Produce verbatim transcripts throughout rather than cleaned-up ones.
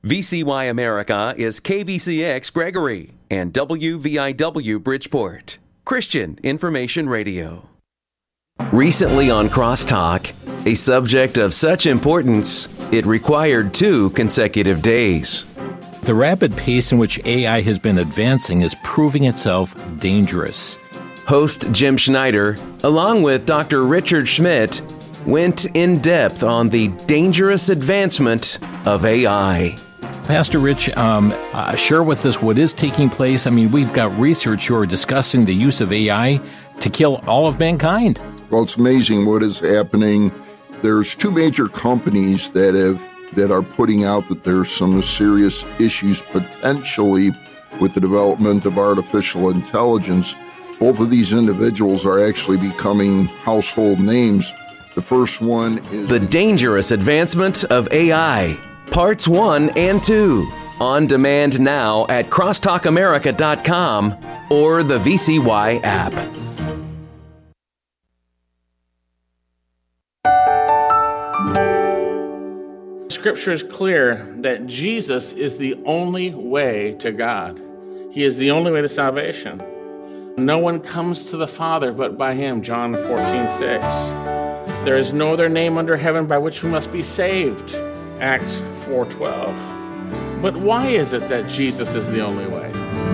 V C Y America is K V C X Gregory and W V I W Bridgeport, Christian Information Radio. Recently on Crosstalk, a subject of such importance, it required two consecutive days. The rapid pace in which A I has been advancing is proving itself dangerous. Host Jim Schneider, along with Doctor Richard Schmidt, went in depth on the dangerous advancement of A I. Pastor Rich, um, uh, share with us what is taking place. I mean, we've got research who are discussing the use of A I to kill all of mankind. Well, it's amazing what is happening. There's two major companies that have that are putting out that there's some serious issues potentially with the development of artificial intelligence. Both of these individuals are actually becoming household names. The first one is The Dangerous Advancement of A I, Parts one and two. On demand now at crosstalk america dot com or the V C Y app. Scripture is clear that Jesus is the only way to God. He is the only way to salvation. No one comes to the Father but by him, John fourteen six. There is no other name under heaven by which we must be saved, Acts four twelve. But why is it that Jesus is the only way?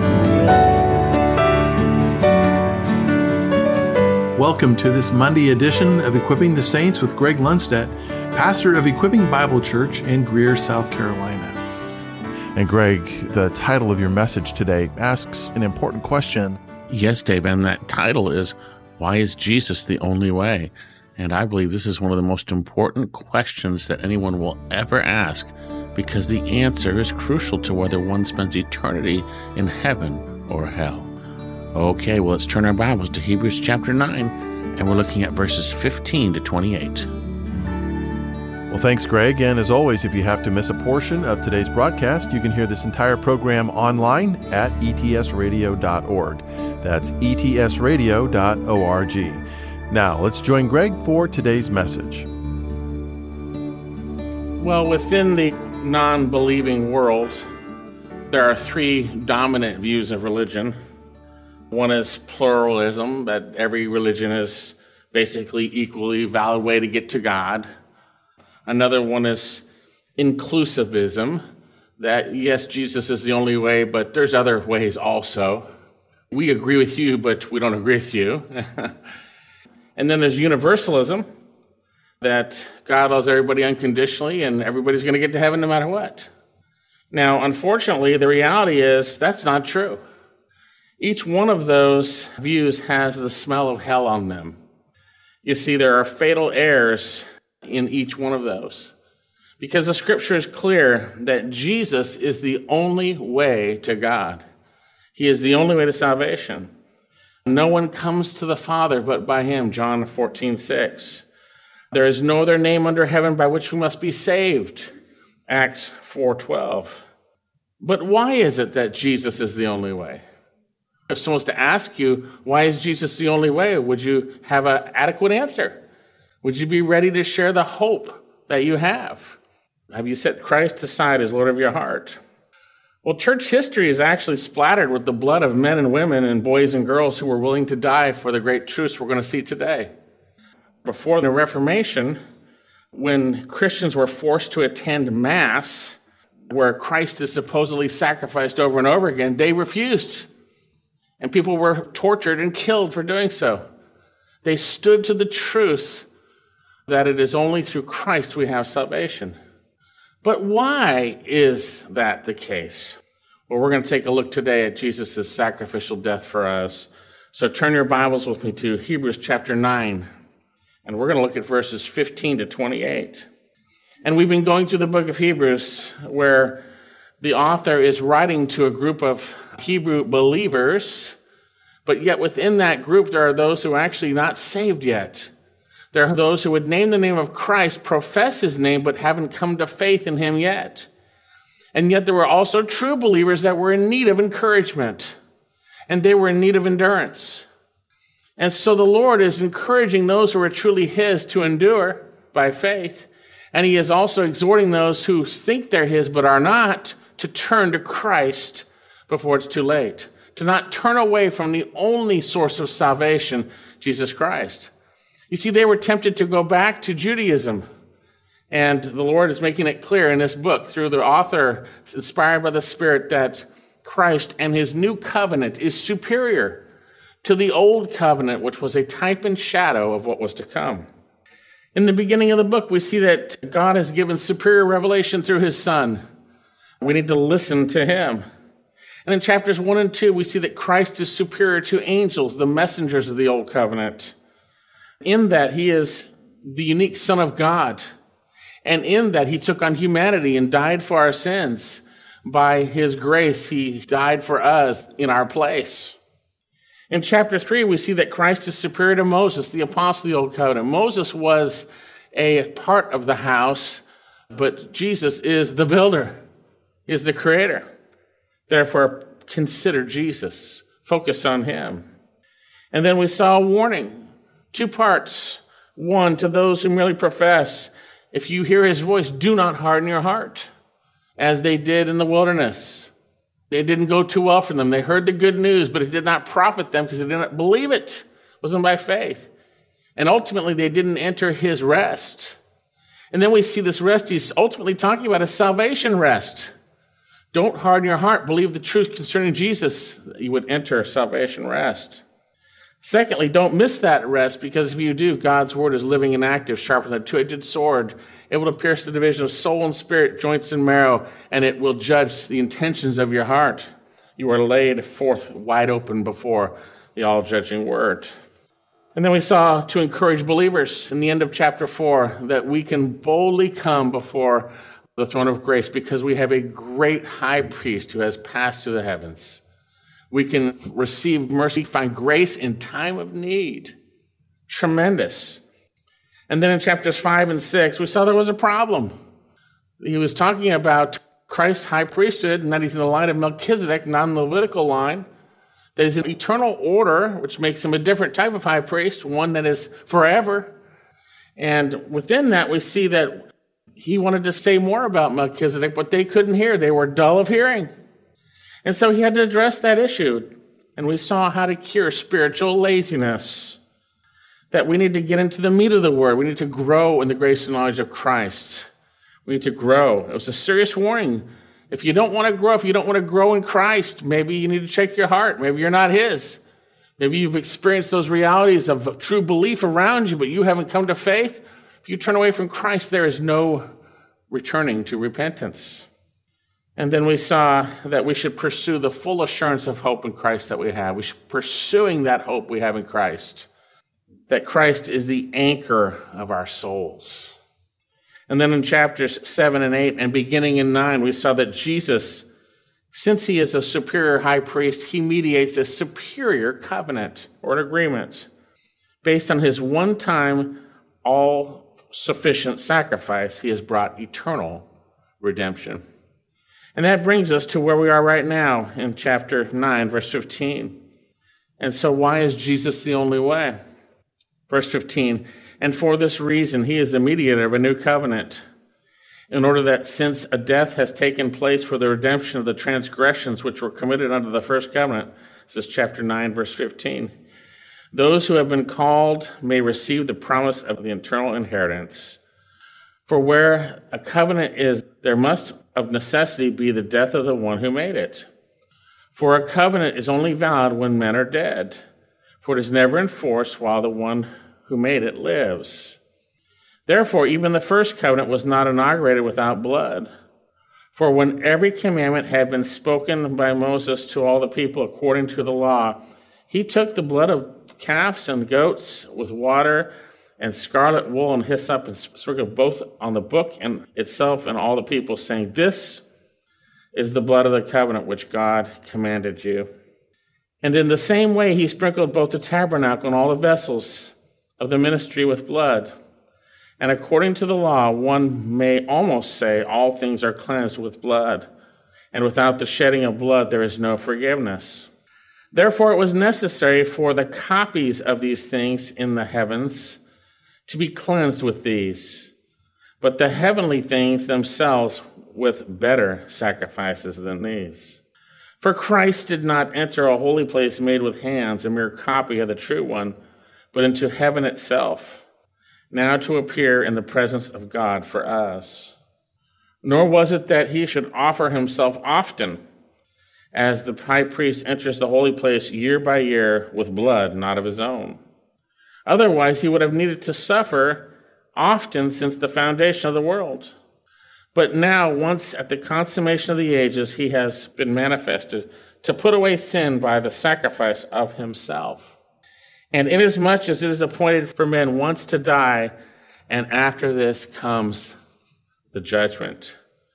Welcome to this Monday edition of Equipping the Saints with Greg Lundstedt, pastor of Equipping Bible Church in Greer, South Carolina. And Greg, the title of your message today asks an important question. Yes, Dave, and that title is, Why is Jesus the Only Way? And I believe this is one of the most important questions that anyone will ever ask, because the answer is crucial to whether one spends eternity in heaven or hell. Okay, well, let's turn our Bibles to Hebrews chapter nine, and we're looking at verses fifteen to twenty-eight. Well, thanks, Greg. And as always, if you have to miss a portion of today's broadcast, you can hear this entire program online at e t s radio dot org. That's e t s radio dot org. Now, let's join Greg for today's message. Well, within the non-believing world, there are three dominant views of religion. One is pluralism, that every religion is basically equally valid way to get to God. Another one is inclusivism, that yes, Jesus is the only way, but there's other ways also. We agree with you, but we don't agree with you. And then there's universalism, that God loves everybody unconditionally and everybody's going to get to heaven no matter what. Now, unfortunately, the reality is that's not true. Each one of those views has the smell of hell on them. You see, there are fatal errors in each one of those, because the scripture is clear that Jesus is the only way to God. He is the only way to salvation. No one comes to the Father but by him, John fourteen six. There is no other name under heaven by which we must be saved, Acts four twelve. But why is it that Jesus is the only way? If someone was to ask you, why is Jesus the only way, would you have an adequate answer? Would you be ready to share the hope that you have? Have you set Christ aside as Lord of your heart? Well, church history is actually splattered with the blood of men and women and boys and girls who were willing to die for the great truths we're going to see today. Before the Reformation, when Christians were forced to attend Mass, where Christ is supposedly sacrificed over and over again, they refused. And people were tortured and killed for doing so. They stood to the truth that it is only through Christ we have salvation. But why is that the case? Well, we're going to take a look today at Jesus' sacrificial death for us. So turn your Bibles with me to Hebrews chapter nine, and we're going to look at verses fifteen to twenty-eight. And we've been going through the book of Hebrews, where the author is writing to a group of Hebrew believers, but yet within that group there are those who are actually not saved yet. There are those who would name the name of Christ, profess his name, but haven't come to faith in him yet. And yet there were also true believers that were in need of encouragement, and they were in need of endurance. And so the Lord is encouraging those who are truly his to endure by faith. And he is also exhorting those who think they're his but are not to turn to Christ before it's too late, to not turn away from the only source of salvation, Jesus Christ. You see, they were tempted to go back to Judaism. And the Lord is making it clear in this book through the author, inspired by the Spirit, that Christ and his new covenant is superior to the old covenant, which was a type and shadow of what was to come. In the beginning of the book, we see that God has given superior revelation through his Son. We need to listen to him. And in chapters one and two, we see that Christ is superior to angels, the messengers of the old covenant. In that, he is the unique Son of God. And in that, he took on humanity and died for our sins. By his grace, he died for us in our place. In chapter three, we see that Christ is superior to Moses, the apostle of the Old Covenant. Moses was a part of the house, but Jesus is the builder, is the creator. Therefore, consider Jesus. Focus on him. And then we saw a warning, two parts. One, to those who merely profess, if you hear his voice, do not harden your heart, as they did in the wilderness. It didn't go too well for them. They heard the good news, but it did not profit them because they didn't believe it. It wasn't by faith. And ultimately, they didn't enter his rest. And then we see this rest he's ultimately talking about, a salvation rest. Don't harden your heart. Believe the truth concerning Jesus. You would enter salvation rest. Secondly, don't miss that rest, because if you do, God's word is living and active, sharper than a two-edged sword, able to pierce the division of soul and spirit, joints and marrow, and it will judge the intentions of your heart. You are laid forth wide open before the all-judging word. And then we saw, to encourage believers in the end of chapter four, that we can boldly come before the throne of grace because we have a great high priest who has passed through the heavens. We can receive mercy, find grace in time of need. Tremendous. And then in chapters five and six, we saw there was a problem. He was talking about Christ's high priesthood, and that he's in the line of Melchizedek, not in the Levitical line. That he's an eternal order, which makes him a different type of high priest, one that is forever. And within that, we see that he wanted to say more about Melchizedek, but they couldn't hear. They were dull of hearing. And so he had to address that issue. And we saw how to cure spiritual laziness. That we need to get into the meat of the word. We need to grow in the grace and knowledge of Christ. We need to grow. It was a serious warning. If you don't want to grow, if you don't want to grow in Christ, maybe you need to check your heart. Maybe you're not his. Maybe you've experienced those realities of true belief around you, but you haven't come to faith. If you turn away from Christ, there is no returning to repentance. And then we saw that we should pursue the full assurance of hope in Christ that we have. We should pursuing that hope we have in Christ. That Christ is the anchor of our souls. And then in chapters seven and eight and beginning in nine, we saw that Jesus, since he is a superior high priest, he mediates a superior covenant or an agreement based on his one-time, all-sufficient sacrifice. He has brought eternal redemption. And that brings us to where we are right now in chapter nine, verse fifteen. And so why is Jesus the only way? Verse fifteen, and for this reason, he is the mediator of a new covenant, in order that since a death has taken place for the redemption of the transgressions which were committed under the first covenant, this is chapter nine, verse fifteen, those who have been called may receive the promise of the eternal inheritance. For where a covenant is, there must of necessity be the death of the one who made it. For a covenant is only valid when men are dead, for it is never enforced while the one who made it lives. Therefore, even the first covenant was not inaugurated without blood. For when every commandment had been spoken by Moses to all the people according to the law, he took the blood of calves and goats with water and scarlet wool and hyssop, and sprinkled both on the book and itself and all the people, saying, this is the blood of the covenant which God commanded you. And in the same way he sprinkled both the tabernacle and all the vessels of the ministry with blood. And according to the law, one may almost say all things are cleansed with blood, and without the shedding of blood there is no forgiveness. Therefore it was necessary for the copies of these things in the heavens to be cleansed with these. but the heavenly things themselves with better sacrifices than these. For Christ did not enter a holy place made with hands, a mere copy of the true one, but into heaven itself, now to appear in the presence of God for us. Nor was it that he should offer himself often, as the high priest enters the holy place year by year with blood not of his own. Otherwise, he would have needed to suffer often since the foundation of the world. But now, once at the consummation of the ages, he has been manifested to put away sin by the sacrifice of himself. And inasmuch as it is appointed for men once to die, and after this comes the judgment,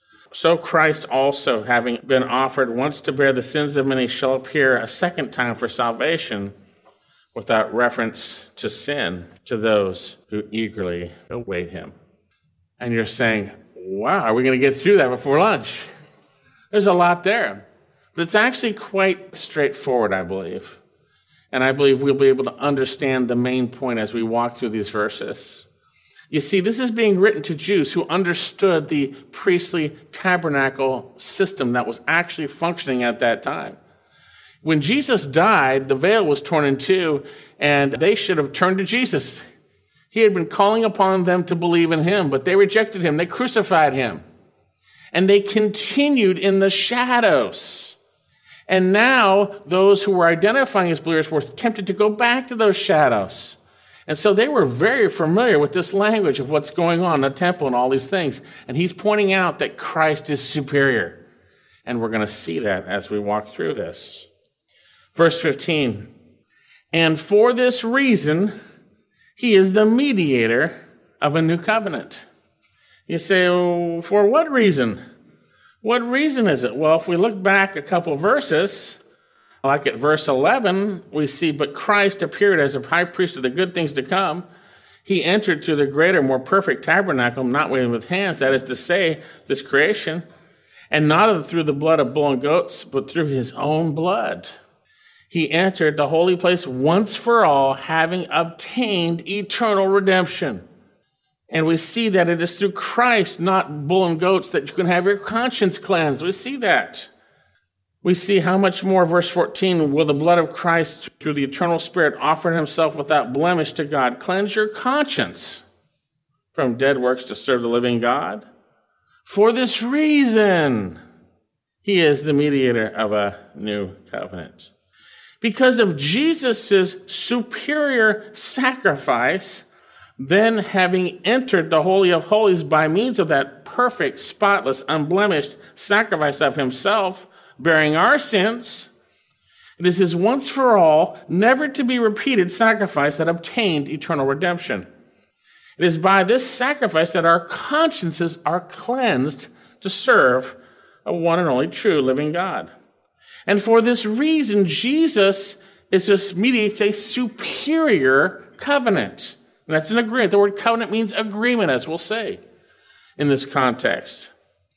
so Christ also, having been offered once to bear the sins of many, shall appear a second time for salvation, without reference to sin, to those who eagerly await him. And you're saying, wow, are we going to get through that before lunch? There's a lot there. But it's actually quite straightforward, I believe. And I believe we'll be able to understand the main point as we walk through these verses. You see, this is being written to Jews who understood the priestly tabernacle system that was actually functioning at that time. When Jesus died, the veil was torn in two, and they should have turned to Jesus. He had been calling upon them to believe in him, but they rejected him. They crucified him. And they continued in the shadows. And now those who were identifying as believers were tempted to go back to those shadows. And so they were very familiar with this language of what's going on in the temple and all these things. And he's pointing out that Christ is superior. And we're going to see that as we walk through this. Verse fifteen, and for this reason, he is the mediator of a new covenant. You say, oh, for what reason? What reason is it? Well, if we look back a couple verses, like at verse eleven, we see, but Christ appeared as a high priest of the good things to come. He entered to the greater, more perfect tabernacle, not made with hands, that is to say, this creation, and not through the blood of bull and goats, but through his own blood. He entered the holy place once for all, having obtained eternal redemption. And we see that it is through Christ, not bull and goats, that you can have your conscience cleansed. We see that. We see how much more, verse fourteen, will the blood of Christ through the eternal Spirit offer himself without blemish to God cleanse your conscience from dead works to serve the living God? For this reason, he is the mediator of a new covenant. Because of Jesus' superior sacrifice, then having entered the Holy of Holies by means of that perfect, spotless, unblemished sacrifice of himself, bearing our sins, it is his once for all, never to be repeated sacrifice that obtained eternal redemption. It is by this sacrifice that our consciences are cleansed to serve a one and only true living God. And for this reason, Jesus is just mediates a superior covenant. And that's an agreement. The word covenant means agreement, as we'll say in this context.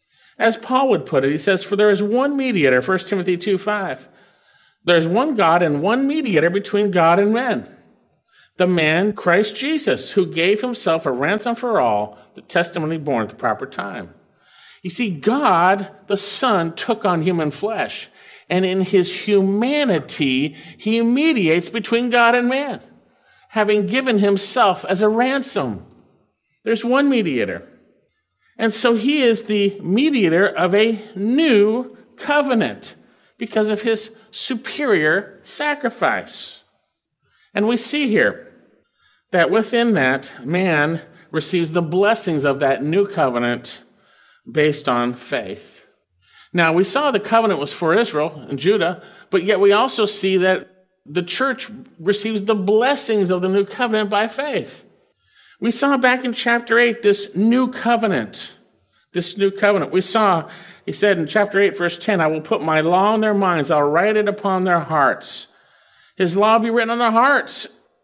As Paul would put it, he says, for there is one mediator, First Timothy two five. There is one God and one mediator between God and men, the man Christ Jesus, who gave himself a ransom for all, the testimony born at the proper time. You see, God, the Son, took on human flesh. And in his humanity, he mediates between God and man, having given himself as a ransom. There's one mediator. And so he is the mediator of a new covenant because of his superior sacrifice. And we see here that within that, man receives the blessings of that new covenant based on faith. Now, we saw the covenant was for Israel and Judah, but yet we also see that the church receives the blessings of the new covenant by faith. We saw back in chapter eight this new covenant, this new covenant. We saw, he said in chapter eight, verse ten, I will put my law in their minds, I'll write it upon their hearts. His law will be written on their hearts.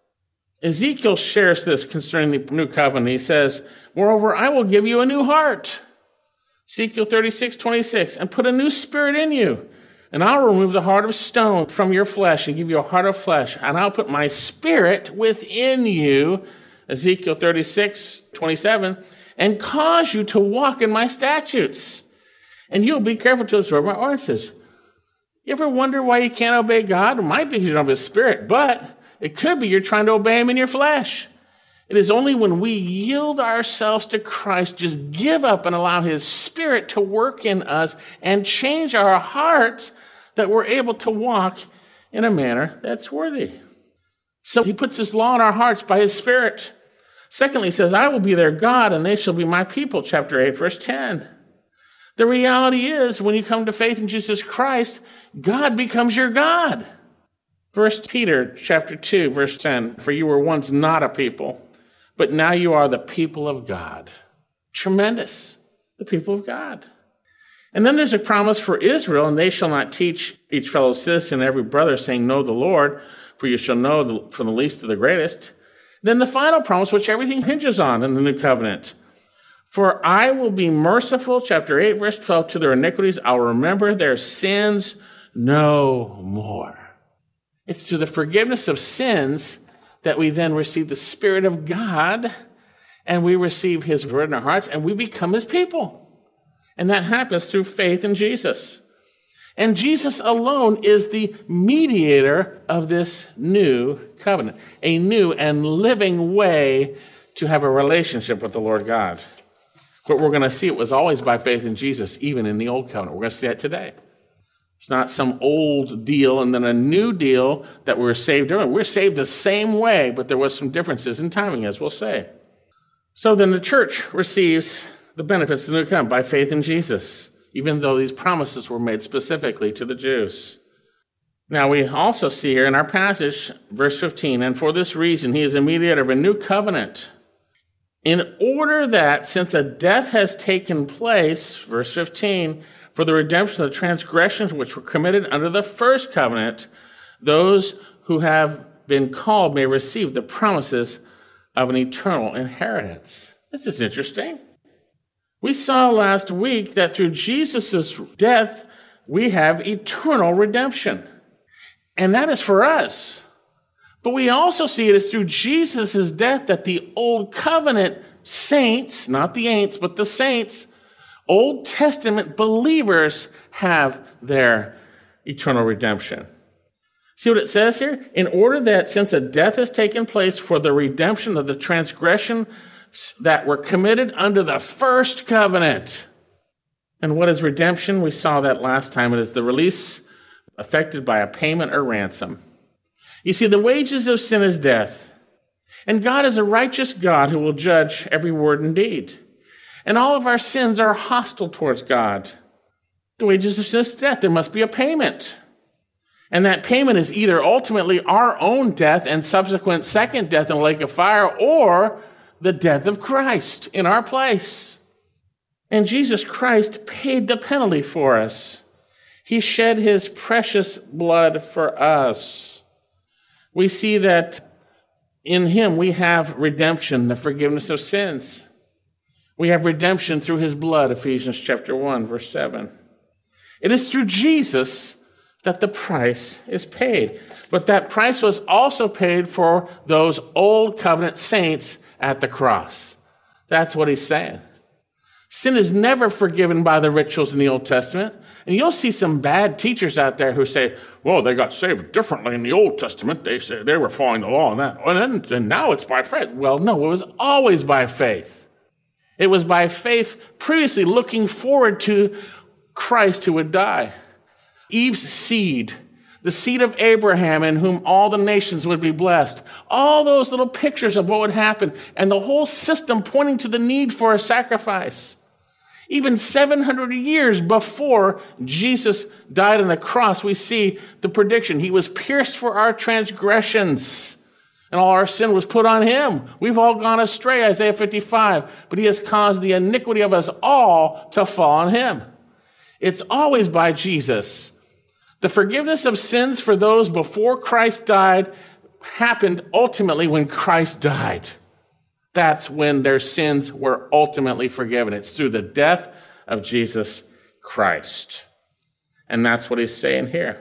Ezekiel shares this concerning the new covenant. He says, moreover, I will give you a new heart. Ezekiel thirty-six twenty-six, and put a new spirit in you, and I'll remove the heart of stone from your flesh and give you a heart of flesh, and I'll put my spirit within you, Ezekiel thirty-six twenty-seven, and cause you to walk in my statutes. And you'll be careful to observe my ordinances. You ever wonder why you can't obey God? It might be because you don't have His Spirit, but it could be you're trying to obey Him in your flesh. It is only when we yield ourselves to Christ, just give up and allow His Spirit to work in us and change our hearts, that we're able to walk in a manner that's worthy. So He puts His law in our hearts by His Spirit. Secondly, He says, I will be their God and they shall be my people, chapter eight, verse ten. The reality is, when you come to faith in Jesus Christ, God becomes your God. First Peter chapter two, verse ten, for you were once not a people, but now you are the people of God. Tremendous. The people of God. And then there's a promise for Israel, and they shall not teach each fellow citizen and every brother, saying, know the Lord, for you shall know the, from the least to the greatest. Then the final promise, which everything hinges on in the new covenant. For I will be merciful, chapter eight, verse twelve, to their iniquities. I'll remember their sins no more. It's through the forgiveness of sins that we then receive the Spirit of God, and we receive His word in our hearts, and we become His people. And that happens through faith in Jesus. And Jesus alone is the mediator of this new covenant, a new and living way to have a relationship with the Lord God. But we're going to see it was always by faith in Jesus, even in the old covenant. We're going to see that today. It's not some old deal and then a new deal that we're saved during. We're saved the same way, but there was some differences in timing, as we'll say. So then the church receives the benefits of the new covenant by faith in Jesus, even though these promises were made specifically to the Jews. Now we also see here in our passage, verse fifteen, and for this reason he is a mediator of a new covenant, in order that, since a death has taken place, verse fifteen, for the redemption of the transgressions which were committed under the first covenant, those who have been called may receive the promises of an eternal inheritance. This is interesting. We saw last week that through Jesus' death, we have eternal redemption. And that is for us. But we also see it as through Jesus' death that the old covenant saints, not the ain'ts, but the saints, Old Testament believers have their eternal redemption. See what it says here? In order that, since a death has taken place for the redemption of the transgression that were committed under the first covenant. And what is redemption? We saw that last time. It is the release affected by a payment or ransom. You see, the wages of sin is death. And God is a righteous God who will judge every word and deed. And all of our sins are hostile towards God. The wages of sin is death. There must be a payment. And that payment is either ultimately our own death and subsequent second death in a lake of fire, or the death of Christ in our place. And Jesus Christ paid the penalty for us. He shed His precious blood for us. We see that in Him we have redemption, the forgiveness of sins. We have redemption through His blood, Ephesians chapter one, verse seven. It is through Jesus that the price is paid. But that price was also paid for those old covenant saints at the cross. That's what he's saying. Sin is never forgiven by the rituals in the Old Testament. And you'll see some bad teachers out there who say, well, they got saved differently in the Old Testament. They said they were following the law and that. And, then, and now it's by faith. Well, no, it was always by faith. It was by faith previously looking forward to Christ who would die. Eve's seed, the seed of Abraham in whom all the nations would be blessed. All those little pictures of what would happen, and the whole system pointing to the need for a sacrifice. Even seven hundred years before Jesus died on the cross, we see the prediction. He was pierced for our transgressions, and all our sin was put on Him. We've all gone astray, Isaiah fifty-five, but He has caused the iniquity of us all to fall on Him. It's always by Jesus. The forgiveness of sins for those before Christ died happened ultimately when Christ died. That's when their sins were ultimately forgiven. It's through the death of Jesus Christ. And that's what he's saying here.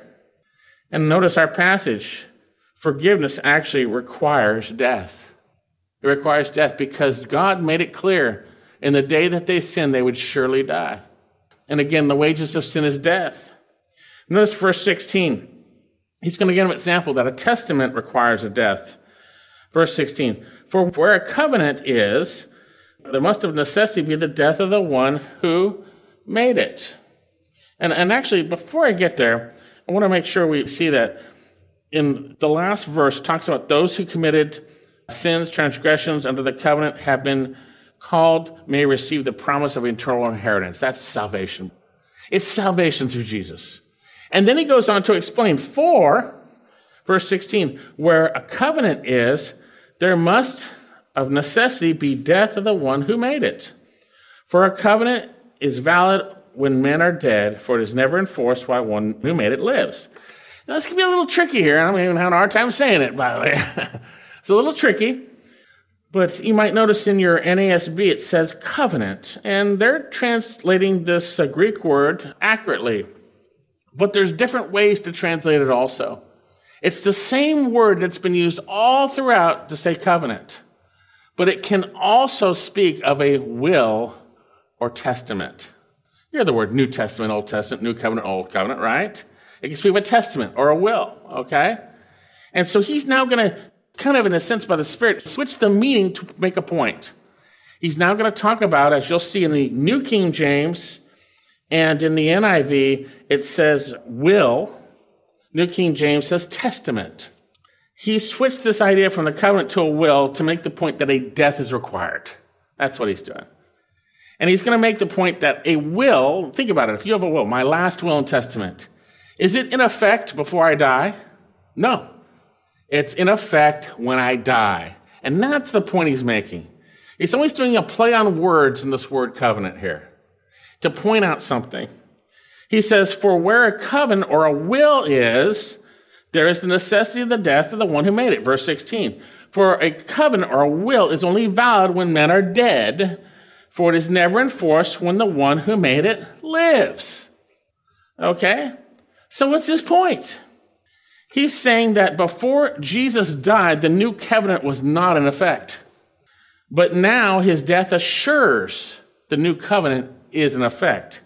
And notice our passage. Forgiveness actually requires death. It requires death because God made it clear In the day that they sin, they would surely die. And again, the wages of sin is death. Notice verse sixteen. He's going to give an example that a testament requires a death. Verse sixteen. For where a covenant is, there must of necessity be the death of the one who made it. And, and actually, before I get there, I want to make sure we see that in the last verse, it talks about those who committed sins, transgressions under the covenant have been called, may receive the promise of eternal inheritance. That's salvation. It's salvation through Jesus. And then he goes on to explain, for, verse sixteen, where a covenant is, there must of necessity be death of the one who made it. For a covenant is valid when men are dead, for it is never enforced while one who made it lives. Now, this can be a little tricky here. I'm even having a hard time saying it, by the way. It's a little tricky. But you might notice in your N A S B it says covenant, and they're translating this uh, Greek word accurately. But there's different ways to translate it also. It's the same word that's been used all throughout to say covenant, but it can also speak of a will or testament. You hear the word New Testament, Old Testament, New Covenant, Old Covenant, right? It can speak of a testament or a will, okay? And so he's now going to, kind of in a sense by the Spirit, switch the meaning to make a point. He's now going to talk about, as you'll see in the New King James and in the N I V, it says will. New King James says testament. He switched this idea from the covenant to a will to make the point that a death is required. That's what he's doing. And he's going to make the point that a will, think about it, if you have a will, my last will and testament, is it in effect before I die? No. It's in effect when I die. And that's the point he's making. He's always doing a play on words in this word covenant here to point out something. He says, for where a covenant or a will is, there is the necessity of the death of the one who made it. Verse sixteen. For a covenant or a will is only valid when men are dead, for it is never enforced when the one who made it lives. Okay? So what's his point? He's saying that before Jesus died, the new covenant was not in effect. But now his death assures the new covenant is in effect.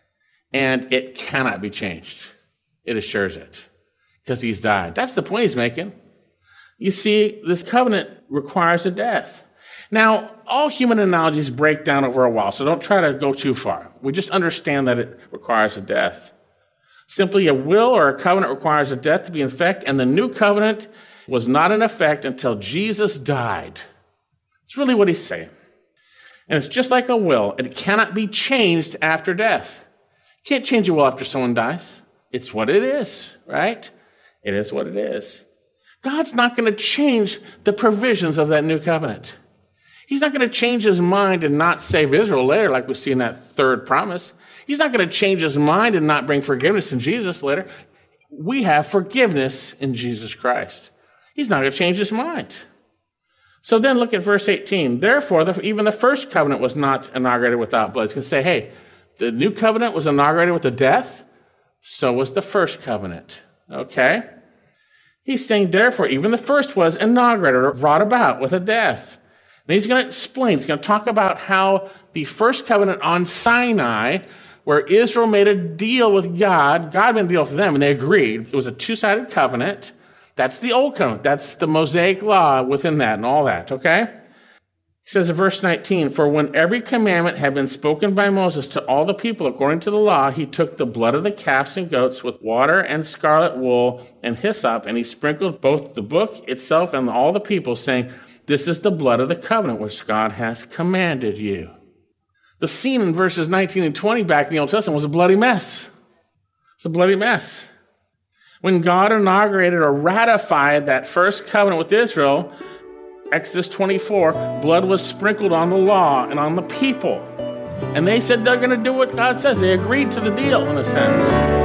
And it cannot be changed. It assures it. Because he's died. That's the point he's making. You see, this covenant requires a death. Now, all human analogies break down over a while, so don't try to go too far. We just understand that it requires a death. Simply a will or a covenant requires a death to be in effect, and the new covenant was not in effect until Jesus died. It's really what he's saying. And it's just like a will. It cannot be changed after death. You can't change a will after someone dies. It's what it is, right? It is what it is. God's not going to change the provisions of that new covenant. He's not going to change his mind and not save Israel later, like we see in that third promise. He's not going to change his mind and not bring forgiveness in Jesus later. We have forgiveness in Jesus Christ. He's not going to change his mind. So then look at verse eighteen. Therefore, the, even the first covenant was not inaugurated without blood. It's going to say, hey, the new covenant was inaugurated with a death. So was the first covenant. Okay? He's saying, therefore, even the first was inaugurated or brought about with a death. And he's going to explain, he's going to talk about how the first covenant on Sinai, where Israel made a deal with God, God made a deal with them, and they agreed. It was a two-sided covenant. That's the old covenant. That's the Mosaic law within that and all that, okay? He says in verse nineteen, for when every commandment had been spoken by Moses to all the people according to the law, he took the blood of the calves and goats with water and scarlet wool and hyssop, and he sprinkled both the book itself and all the people, saying, this is the blood of the covenant which God has commanded you. The scene in verses nineteen and twenty back in the Old Testament was a bloody mess. It's a bloody mess. When God inaugurated or ratified that first covenant with Israel, Exodus twenty-four, blood was sprinkled on the law and on the people. And they said they're going to do what God says. They agreed to the deal, in a sense.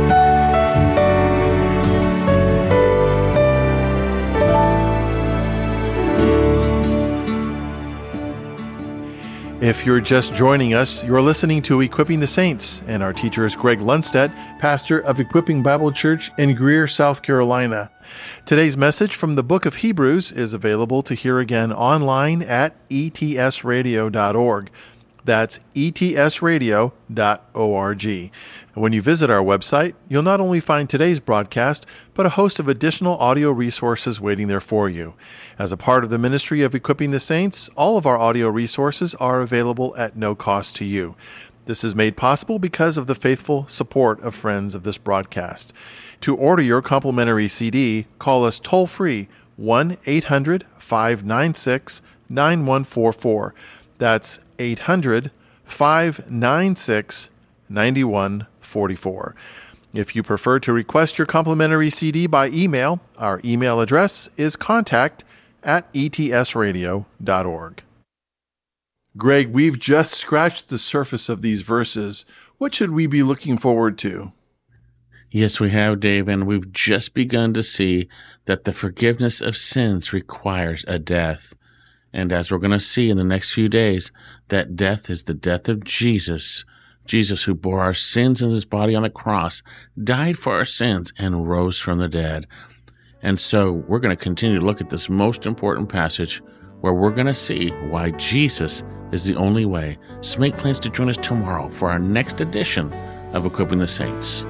If you're just joining us, you're listening to Equipping the Saints, and our teacher is Greg Lundstedt, pastor of Equipping Bible Church in Greer, South Carolina. Today's message from the book of Hebrews is available to hear again online at E T S radio dot org. That's E T S radio dot org. And when you visit our website, you'll not only find today's broadcast, but a host of additional audio resources waiting there for you. As a part of the ministry of Equipping the Saints, all of our audio resources are available at no cost to you. This is made possible because of the faithful support of friends of this broadcast. To order your complimentary C D, call us toll-free one eight hundred five nine six nine one four four. That's eight hundred five nine six nine one four four. If you prefer to request your complimentary C D by email, our email address is contact at E T S radio dot org. Greg, we've just scratched the surface of these verses. What should we be looking forward to? Yes, we have, Dave, and we've just begun to see that the forgiveness of sins requires a death. And as we're going to see in the next few days, that death is the death of Jesus. Jesus, who bore our sins in his body on the cross, died for our sins, and rose from the dead. And so we're going to continue to look at this most important passage where we're going to see why Jesus is the only way. So make plans to join us tomorrow for our next edition of Equipping the Saints.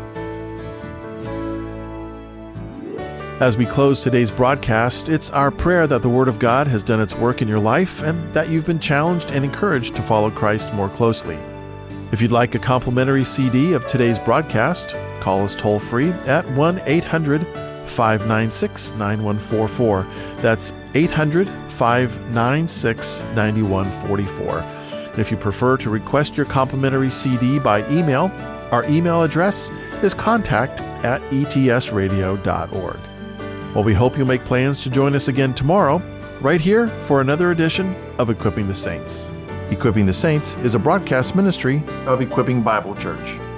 As we close today's broadcast, it's our prayer that the Word of God has done its work in your life and that you've been challenged and encouraged to follow Christ more closely. If you'd like a complimentary C D of today's broadcast, call us toll-free at one eight hundred five nine six nine one four four. That's eight hundred five nine six nine one four four. And if you prefer to request your complimentary C D by email, our email address is contact at E T S radio dot org. Well, we hope you'll make plans to join us again tomorrow, right here for another edition of Equipping the Saints. Equipping the Saints is a broadcast ministry of Equipping Bible Church.